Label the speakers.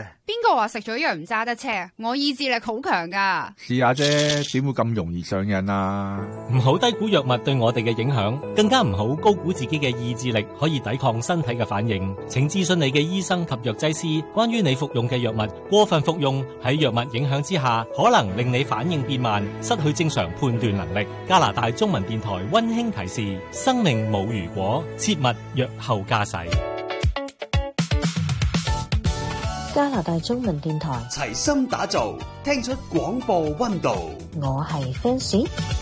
Speaker 1: 邊個話食咗藥唔揸得車？我意志力好強噶。
Speaker 2: 試下啫，點會咁容易上癮啊？
Speaker 3: 唔好低估藥物對我哋嘅影響，更加唔好高估自己嘅意志力可以抵抗身體嘅反應。請諮詢你嘅醫生及藥劑師，關於你服用嘅藥物過分服用喺藥物影響之下，可能令你反應變慢，失去正常判斷能力。加拿大中文電台溫馨提示：生命冇如果，切勿藥後駕駛。
Speaker 4: 加拿大中文電台
Speaker 5: 齊心打造，聽出廣播溫度。
Speaker 4: 我係 Fancy。